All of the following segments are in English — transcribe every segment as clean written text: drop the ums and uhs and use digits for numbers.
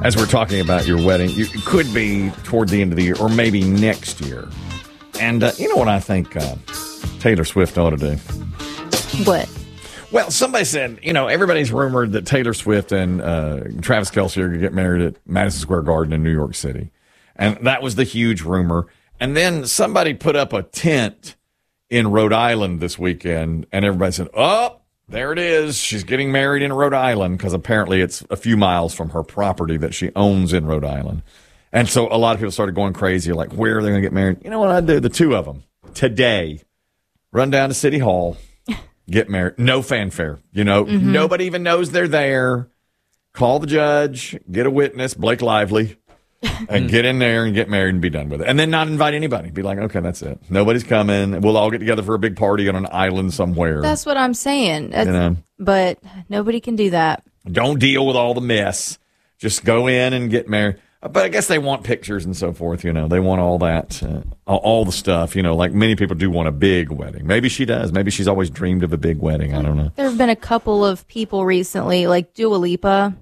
as we're talking about your wedding, it could be toward the end of the year or maybe next year. And you know what I think Taylor Swift ought to do? What? Well, somebody said, everybody's rumored that Taylor Swift and Travis Kelce are going to get married at Madison Square Garden in New York City. And that was the huge rumor. And then somebody put up a tent in Rhode Island this weekend, and everybody said, oh, there it is. She's getting married in Rhode Island, because apparently it's a few miles from her property that she owns in Rhode Island. And so a lot of people started going crazy, like, where are they going to get married? You know what I'd do? The two of them, today, run down to City Hall, get married. No fanfare. Nobody even knows they're there. Call the judge, get a witness, Blake Lively, and get in there and get married and be done with it. And then not invite anybody. Be like, okay, that's it. Nobody's coming. We'll all get together for a big party on an island somewhere. That's what I'm saying. But nobody can do that. Don't deal with all the mess. Just go in and get married. But I guess they want pictures and so forth. They want all that, all the stuff. Like many people do want a big wedding. Maybe she does. Maybe she's always dreamed of a big wedding. I don't know. There have been a couple of people recently, like Dua Lipa,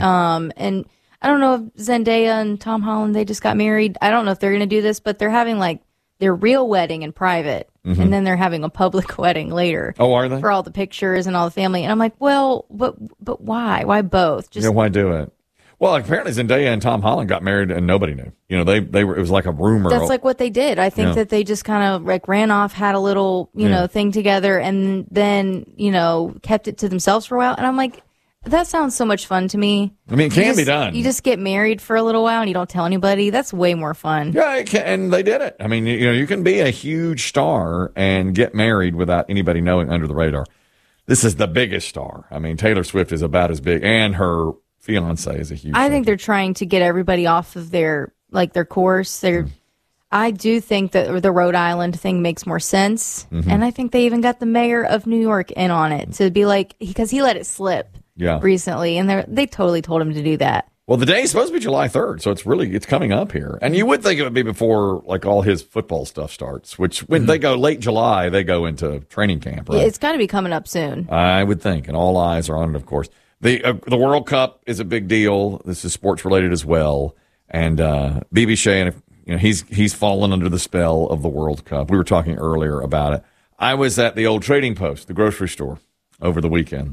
and I don't know if Zendaya and Tom Holland, they just got married. I don't know if they're going to do this, but they're having like their real wedding in private, and then they're having a public wedding later. Oh, are they? For all the pictures and all the family. And I'm like, well, but why? Why both? Why do it? Well, apparently Zendaya and Tom Holland got married and nobody knew. They were. It was like a rumor. That's like what they did. I think that they just kind of like ran off, had a little, thing together, and then kept it to themselves for a while. And I'm like, that sounds so much fun to me. I mean, it can be done. You just get married for a little while and you don't tell anybody. That's way more fun. Yeah, and they did it. I mean, you can be a huge star and get married without anybody knowing, under the radar. This is the biggest star. I mean, Taylor Swift is about as big, and her fiance is a huge star. I think they're trying to get everybody off of their course. I do think that the Rhode Island thing makes more sense. And I think they even got the mayor of New York in on it to be like, because he let it slip. Recently, and they totally told him to do that. Well, the day is supposed to be July 3rd, so it's coming up here. And you would think it would be before like all his football stuff starts, which when they go late July, they go into training camp, right? Yeah, it's got to be coming up soon. I would think, and all eyes are on it, of course. The World Cup is a big deal. This is sports related as well. And BB Shea, and he's fallen under the spell of the World Cup. We were talking earlier about it. I was at the old Trading Post, the grocery store, over the weekend.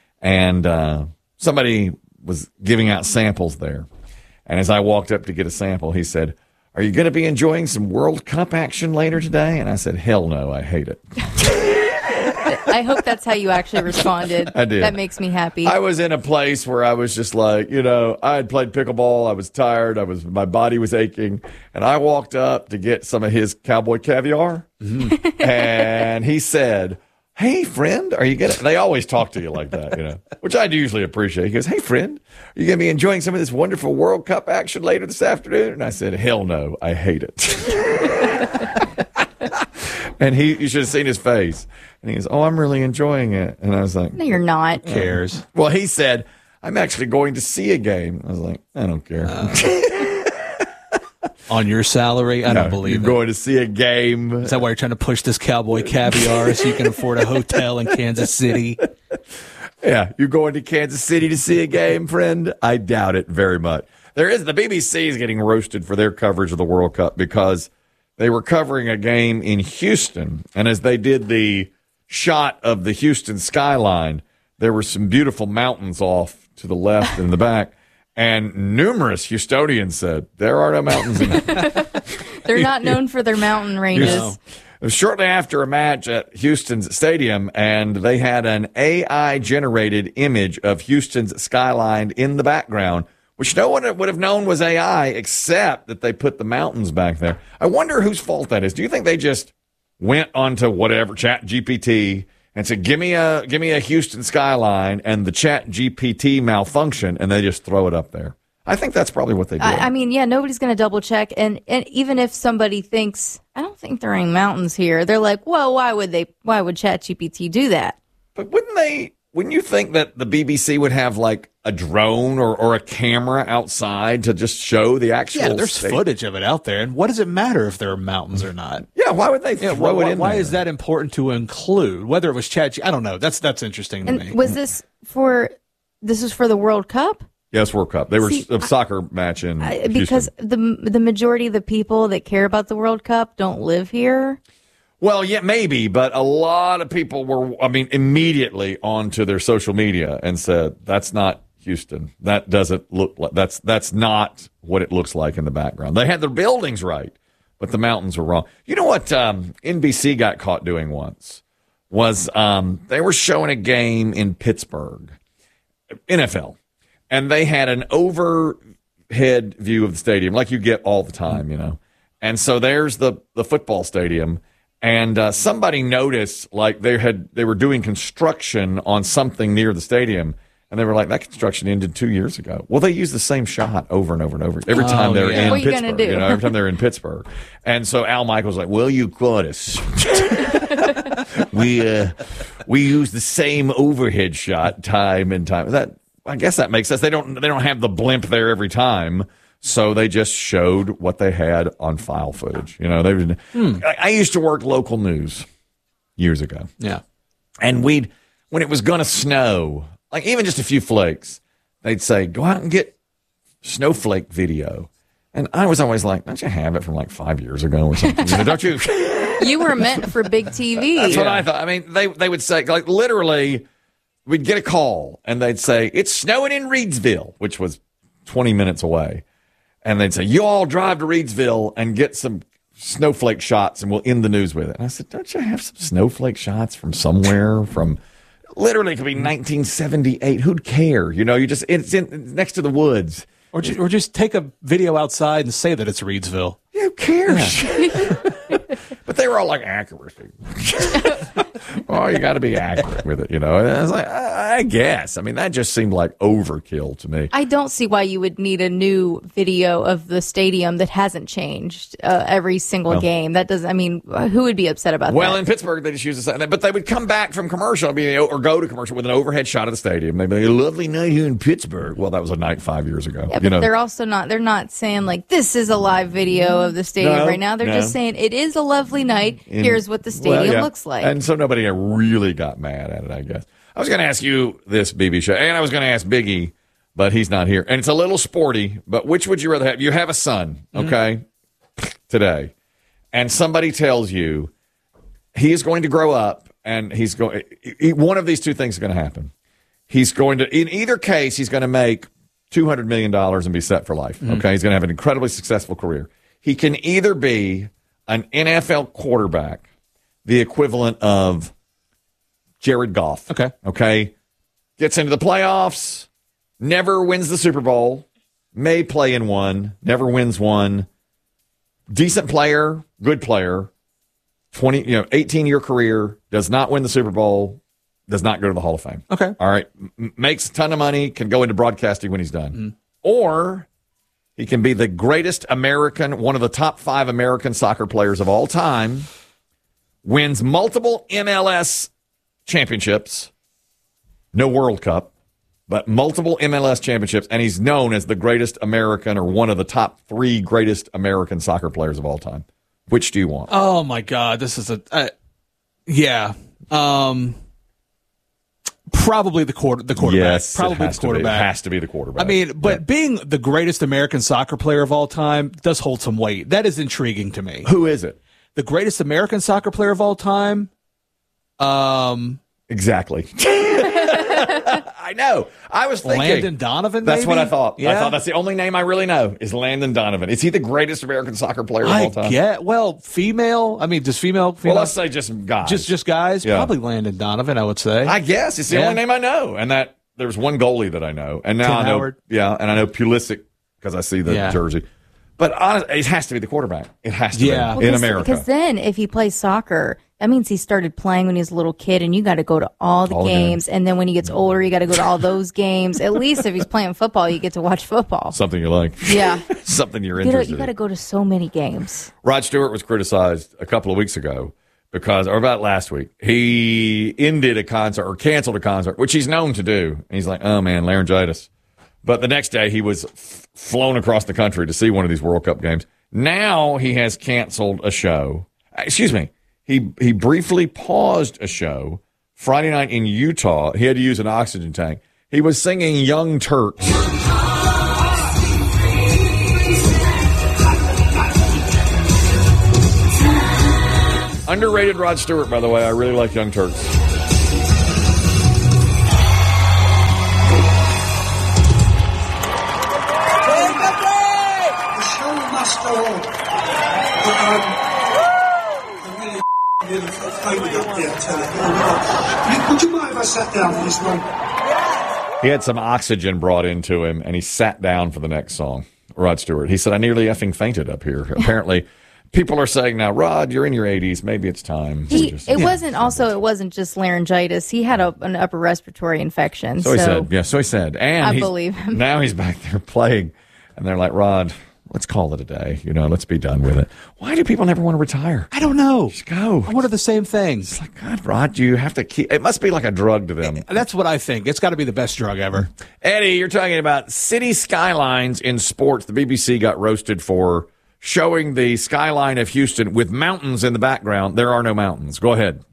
And somebody was giving out samples there. And as I walked up to get a sample, he said, "Are you going to be enjoying some World Cup action later today?" And I said, "Hell no, I hate it." I hope that's how you actually responded. I did. That makes me happy. I was in a place where I was just like, I had played pickleball. I was tired. My body was aching. And I walked up to get some of his cowboy caviar. And he said, "Hey, friend, are you going to..." They always talk to you like that, which I do usually appreciate. He goes, "Hey, friend, are you going to be enjoying some of this wonderful World Cup action later this afternoon?" And I said, "Hell no, I hate it." And you should have seen his face. And he goes, "Oh, I'm really enjoying it." And I was like, "No, you're not." Who cares? Well, he said, "I'm actually going to see a game." I was like, "I don't care." On your salary? I don't believe you're going to see a game. Is that why you're trying to push this cowboy caviar so you can afford a hotel in Kansas City? Yeah, you're going to Kansas City to see a game, friend? I doubt it very much. The BBC is getting roasted for their coverage of the World Cup because they were covering a game in Houston, and as they did the shot of the Houston skyline, there were some beautiful mountains off to the left and the back. And numerous Houstonians said, there are no mountains in it. They're not known for their mountain ranges. No. It was shortly after a match at Houston's stadium, and they had an AI-generated image of Houston's skyline in the background, which no one would have known was AI, except that they put the mountains back there. I wonder whose fault that is. Do you think they just went onto whatever, ChatGPT, and said, give me a Houston skyline, and the ChatGPT malfunctioned, and they just throw it up there? I think that's probably what they did. I mean, yeah, nobody's going to double check. And even if somebody thinks, I don't think there are any mountains here, they're like, well, why would ChatGPT do that? But wouldn't you think that the BBC would have like a drone or a camera outside to just show the actual there's footage of it out there. And what does it matter if there are mountains or not? Yeah, why would they throw it in Why there? is that important to include? Whether it was ChatGPT, I don't know. That's interesting to me. Was this for the World Cup? Yes, World Cup. They were a soccer match in because Houston. the majority of the people that care about the World Cup don't live here. Well, yeah, maybe, but a lot of people were, immediately onto their social media and said, that's not Houston. That doesn't look like, that's not what it looks like in the background. They had their buildings right, but the mountains were wrong. You know what NBC got caught doing once was they were showing a game in Pittsburgh, NFL, and they had an overhead view of the stadium like you get all the time, And so there's the football stadium. And somebody noticed, like they were doing construction on something near the stadium, and they were like, "That construction ended 2 years ago." Well, they use the same shot over and over and over every time they're in What Pittsburgh. Every time they're in Pittsburgh, and so Al Michaels like, "Well, you caught us. we use the same overhead shot time and time." I guess that makes sense. They don't have the blimp there every time. So they just showed what they had on file footage. I used to work local news years ago. Yeah. And when it was going to snow, like even just a few flakes, they'd say, go out and get snowflake video. And I was always like, don't you have it from like 5 years ago or something? Don't you? You were meant for big TV. That's what I thought. They would say, like literally, we'd get a call and they'd say, it's snowing in Reidsville, which was 20 minutes away. And they'd say, you all drive to Reidsville and get some snowflake shots and we'll end the news with it. And I said, don't you have some snowflake shots from somewhere from literally it could be 1978. Who'd care? It's next to the woods. Or just take a video outside and say that it's Reidsville. Who cares? Yeah. But they were all like accuracy. Oh, you got to be accurate with it, And I was like, I guess. That just seemed like overkill to me. I don't see why you would need a new video of the stadium that hasn't changed every single game. That doesn't. Who would be upset about that? Well, in Pittsburgh, they just use the same. But they would come back from commercial, or go to commercial with an overhead shot of the stadium. They'd be like, a lovely night here in Pittsburgh. Well, that was a night 5 years ago. Yeah, but they're also not. They're not saying like this is a live video of the stadium right now. They're just saying it is a lovely night. Here's what the stadium looks like. And so nobody really got mad at it, I guess. I was going to ask you this, BB Show, and I was going to ask Biggie, but he's not here. And it's a little sporty, but which would you rather have? You have a son, okay, today, and somebody tells you he is going to grow up, and one of these two things is going to happen. He's going to, in either case, he's going to make $200 million and be set for life, okay? He's going to have an incredibly successful career. He can either be an NFL quarterback, the equivalent of Jared Goff. Okay. Gets into the playoffs, never wins the Super Bowl, may play in one, never wins one. Decent player, good player, 18-year career, does not win the Super Bowl, does not go to the Hall of Fame. Okay. All right. Makes a ton of money, can go into broadcasting when he's done. Or he can be the greatest American, one of the top 5 American soccer players of all time, wins multiple MLS championships, no World Cup, but multiple MLS championships, and he's known as the greatest American or one of the top 3 greatest American soccer players of all time. Which do you want? Oh my God, this is probably the quarterback. Yes, probably the quarterback. It has to be the quarterback. Being the greatest American soccer player of all time does hold some weight. That is intriguing to me. Who is it? The greatest American soccer player of all time? Exactly. I know. I was thinking Landon Donovan. That's maybe? what I thought. Yeah. I thought that's the only name I really know is Landon Donovan. Is he the greatest American soccer player of all time? Female. Does female? Well, let's say just guys. Just guys. Yeah. Probably Landon Donovan. I would say. I guess it's the only name I know, and that there's one goalie that I know, and now Tim I know. Howard. Yeah, and I know Pulisic because I see the jersey. But honestly, it has to be the quarterback. It has to be in America. Because then, if he plays soccer, that means he started playing when he was a little kid, and you got to go to all the games. And then when he gets older, you got to go to all those games. At least if he's playing football, you get to watch football. Something you like. Yeah. Something you're interested in. You got to go to so many games. Rod Stewart was criticized a couple of weeks ago or about last week. He ended a concert or canceled a concert, which he's known to do. And he's like, oh, man, laryngitis. But the next day, he was flown across the country to see one of these World Cup games. Now he has canceled a show. Excuse me. He briefly paused a show Friday night in Utah. He had to use an oxygen tank. He was singing Young Turks. Underrated Rod Stewart, by the way. I really like Young Turks. The show must go on. I really faded up there, telling you. Would you mind if I sat down for this one? He had some oxygen brought into him, and he sat down for the next song. Rod Stewart. He said, I nearly effing fainted up here. Apparently, people are saying now, Rod, you're in your 80s. Maybe it's time. It wasn't just laryngitis. He had an upper respiratory infection. So he said. Yeah, so he said. And I believe him. Now he's back there playing, and they're like, Rod, let's call it a day. Let's be done with it. Why do people never want to retire? I don't know. Just go. I wonder the same things. It's like, God, Rod, you have to keep. It must be like a drug to them. That's what I think. It's got to be the best drug ever. Eddie, you're talking about city skylines in sports. The BBC got roasted for showing the skyline of Houston with mountains in the background. There are no mountains. Go ahead.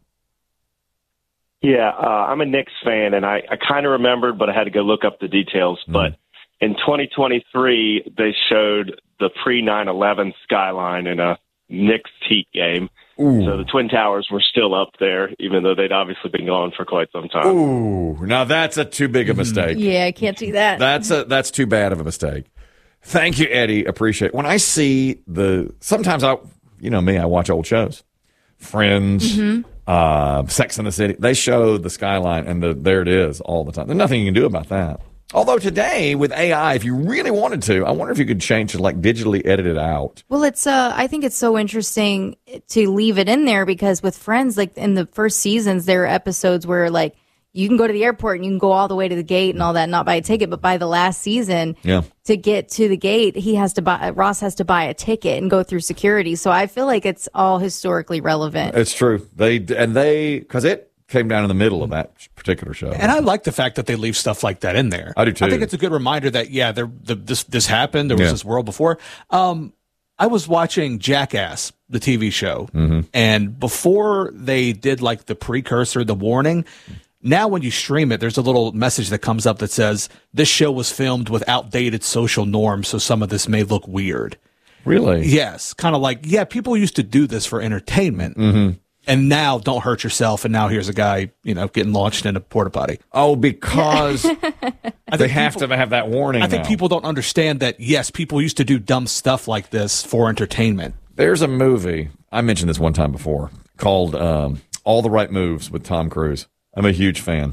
Yeah, I'm a Knicks fan, and I kind of remembered, but I had to go look up the details. But in 2023, they showed the pre-9/11 skyline in a Knicks Heat game. Ooh. So the Twin Towers were still up there, even though they'd obviously been gone for quite some time. Ooh, now that's a too big a mistake. Yeah, I can't do that. That's too bad of a mistake. Thank you, Eddie. Appreciate it. When I see sometimes I watch old shows. Friends, Sex and the City. They show the skyline, and there it is all the time. There's nothing you can do about that. Although today, with AI, if you really wanted to, I wonder if you could change to digitally edit it out. Well, I think it's so interesting to leave it in there because with Friends, in the first seasons, there are episodes where you can go to the airport and you can go all the way to the gate and all that, not buy a ticket. But by the last season, to get to the gate, Ross has to buy a ticket and go through security. So I feel like it's all historically relevant. It's true. Because it came down in the middle of that particular show. And I like the fact that they leave stuff like that in there. I do too. I think it's a good reminder that, this happened. There was this world before. I was watching Jackass, the TV show, and before they did the precursor, the warning, now when you stream it, there's a little message that comes up that says, this show was filmed with outdated social norms, so some of this may look weird. Really? Yes. Kind of people used to do this for entertainment. And now don't hurt yourself. And now here's a guy, getting launched in a porta potty. Oh, because they have to have that warning. I think people don't understand that, yes, people used to do dumb stuff like this for entertainment. There's a movie, I mentioned this one time before, called All the Right Moves with Tom Cruise. I'm a huge fan.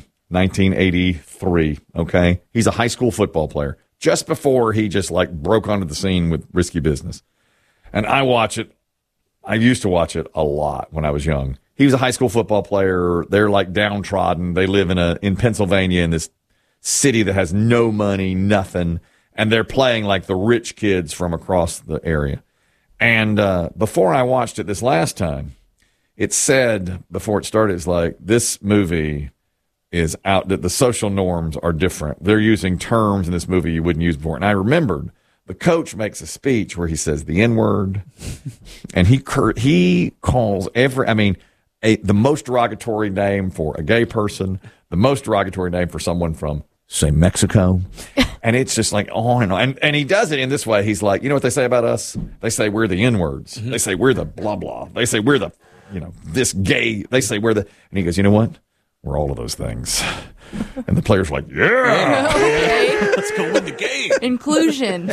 1983, okay? He's a high school football player. Just before he just broke onto the scene with Risky Business. And I used to watch it a lot when I was young. He was a high school football player. They're downtrodden. They live in Pennsylvania in this city that has no money, nothing. And they're playing the rich kids from across the area. And before I watched it this last time, it said before it started, it's this movie is out, that the social norms are different. They're using terms in this movie you wouldn't use before. And I remembered the coach makes a speech where he says the N-word, and he calls the most derogatory name for a gay person, the most derogatory name for someone from, say, Mexico. And it's just on and on. And he does it in this way. He's you know what they say about us? They say we're the N-words. They say we're the blah, blah. They say we're the, this gay. They say we're the, and he goes, you know what? We're all of those things. And the players were yeah. Okay. Let's go win the game. Inclusion.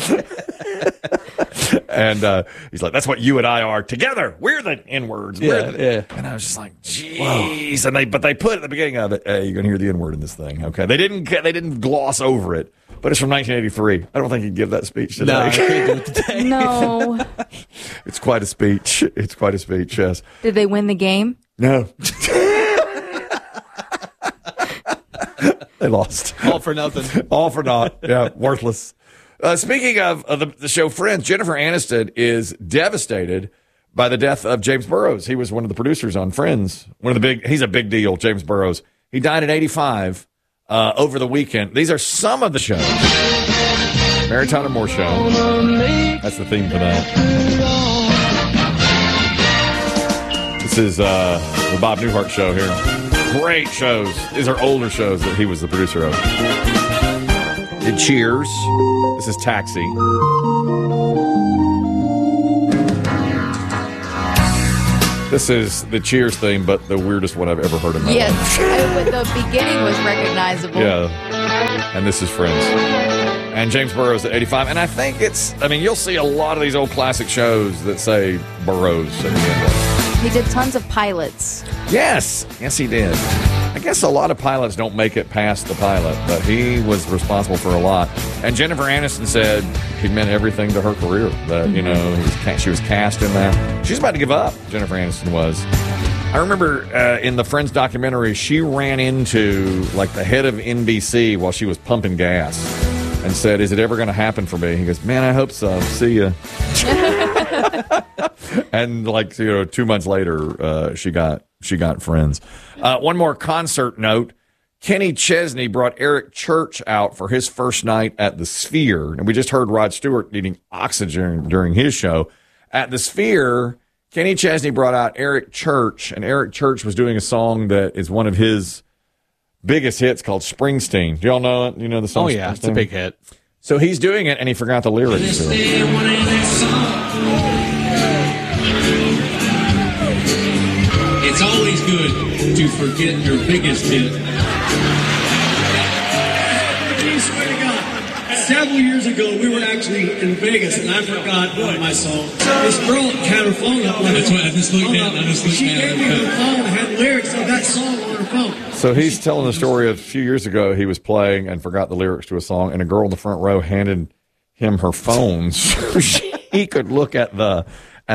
And he's that's what you and I are together. We're the N-words. Yeah. And I was just jeez. And they put at the beginning of it, hey, you're going to hear the N-word in this thing. Okay. They didn't gloss over it, but it's from 1983. I don't think he'd give that speech today. No, I can't do it today. No. It's quite a speech. Yes. Did they win the game? No. They lost. All for nothing. All for naught. Yeah, worthless. Speaking of the show Friends, Jennifer Aniston is devastated by the death of James Burrows. He was one of the producers on Friends. He's a big deal, James Burrows. He died at 85 over the weekend. These are some of the shows. Mary Tyler Moore Show. That's the theme for that. This is the Bob Newhart Show here. Great shows. These are older shows that he was the producer of. Did Cheers. This is Taxi. This is the Cheers theme, but the weirdest one I've ever heard in my life. Yes, the beginning was recognizable. Yeah. And this is Friends. And James Burrows at 85. And I think you'll see a lot of these old classic shows that say Burrows at the end of it. He did tons of pilots. Yes, he did. I guess a lot of pilots don't make it past the pilot, but he was responsible for a lot. And Jennifer Aniston said he meant everything to her career. That she was cast in that. She's about to give up. Jennifer Aniston was. I remember in the Friends documentary, she ran into like the head of NBC while she was pumping gas, and said, "Is it ever going to happen for me?" He goes, "Man, I hope so. See ya." And 2 months later, she got Friends. One more concert note. Kenny Chesney brought Eric Church out for his first night at the Sphere. And we just heard Rod Stewart needing oxygen during his show. At the Sphere, Kenny Chesney brought out Eric Church, and Eric Church was doing a song that is one of his biggest hits called Springsteen. Do y'all know it? You know the song? Oh, yeah. It's a big hit. So he's doing it, and he forgot the lyrics to it. It's always good to forget your biggest hit. I swear to God, several years ago, we were actually in Vegas, and I forgot one of my songs. This girl had her phone up. That's why I just looked down. She gave me her phone and had lyrics of that song on her phone. So he's telling the story of a few years ago he was playing and forgot the lyrics to a song, and a girl in the front row handed him her phone so he could look at the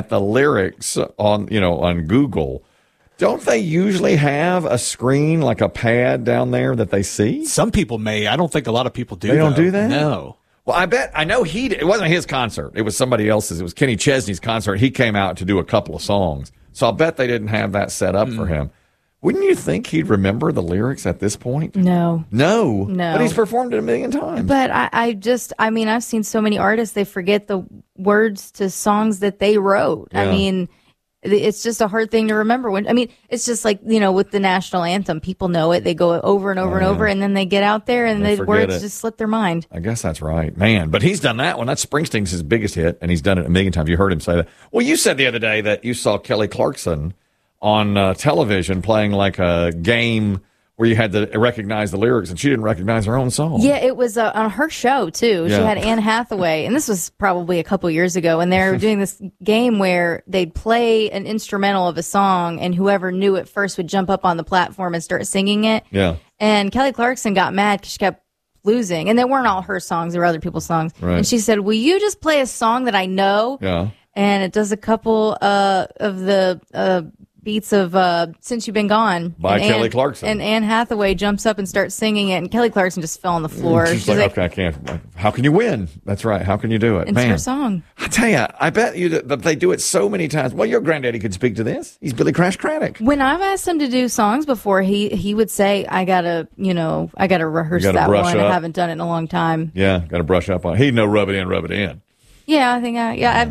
lyrics on Google. Don't they usually have a screen, like a pad down there that they see? Some people may. I don't think a lot of people do. They don't do that? No. Well, I know it wasn't his concert. It was somebody else's. It was Kenny Chesney's concert. He came out to do a couple of songs. So I'll bet they didn't have that set up for him. Wouldn't you think he'd remember the lyrics at this point? No. But he's performed it a million times. But I've seen so many artists, they forget the words to songs that they wrote. Yeah. I mean, it's just a hard thing to remember. It's just like, with the national anthem, people know it. They go over and over and over, and then they get out there and the words just slip their mind. I guess that's right. Man, but he's done that one. That's Springsteen's his biggest hit, and he's done it a million times. You heard him say that. Well, you said the other day that you saw Kelly Clarkson on television playing like a game where you had to recognize the lyrics, and she didn't recognize her own song. Yeah, it was on her show, too. Yeah. She had Anne Hathaway, and this was probably a couple years ago, and they were doing this game where they'd play an instrumental of a song, and whoever knew it first would jump up on the platform and start singing it. Yeah. And Kelly Clarkson got mad because she kept losing, and they weren't all her songs, they were other people's songs. Right. And she said, "Will you just play a song that I know?" Yeah. And it does a couple of the beats of Since You've Been Gone by Kelly Clarkson. And Anne Hathaway jumps up and starts singing it, and Kelly Clarkson just fell on the floor. She's like, okay, I can't. How can you win? That's right. How can you do it? It's her song. I tell you, I bet you that they do it so many times. Well, your granddaddy could speak to this. He's Billy Crash Craddock. When I've asked him to do songs before, he would say, I gotta rehearse that one. I haven't done it in a long time. Yeah, got to brush up on it. He'd know rub it in. Yeah, I think I've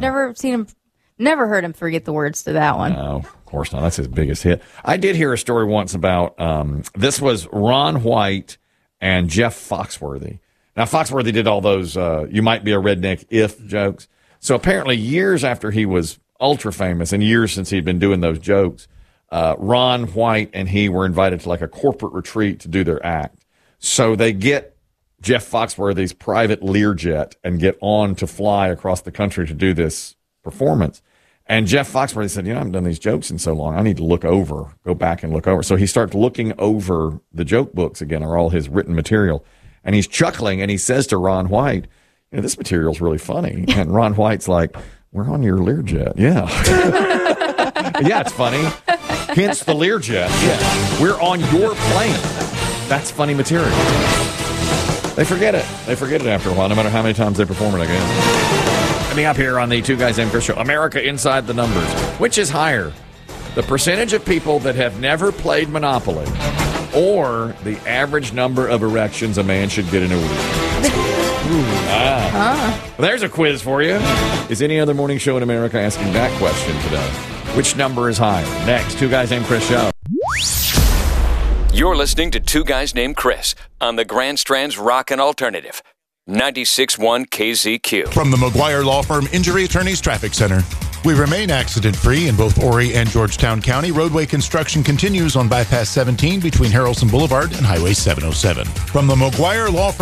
never heard him forget the words to that one. No, of course not. That's his biggest hit. I did hear a story once about this was Ron White and Jeff Foxworthy. Now, Foxworthy did all those you might be a redneck if jokes. So apparently years after he was ultra famous and years since he'd been doing those jokes, Ron White and he were invited to like a corporate retreat to do their act. So they get Jeff Foxworthy's private Learjet and get on to fly across the country to do this performance. And Jeff Foxworthy said, I haven't done these jokes in so long. I need to go back and look over. So he starts looking over the joke books again, or all his written material. And he's chuckling, and he says to Ron White, this material's really funny. And Ron White's like, we're on your Learjet. Yeah. Yeah, it's funny. Hence the Learjet. Yeah. We're on your plane. That's funny material. They forget it. They forget it after a while, no matter how many times they perform it again. Coming up here on the Two Guys Named Chris show, America Inside the Numbers. Which is higher, the percentage of people that have never played Monopoly or the average number of erections a man should get in a week? Well, there's a quiz for you. Is any other morning show in America asking that question today? Which number is higher? Next, Two Guys Named Chris show. You're listening to Two Guys Named Chris on the Grand Strand's Rock and Alternative. 96.1 KZQ. From the McGuire Law Firm Injury Attorneys Traffic Center. We remain accident-free in both Horry and Georgetown County. Roadway construction continues on Bypass 17 between Harrelson Boulevard and Highway 707. From the McGuire Law Firm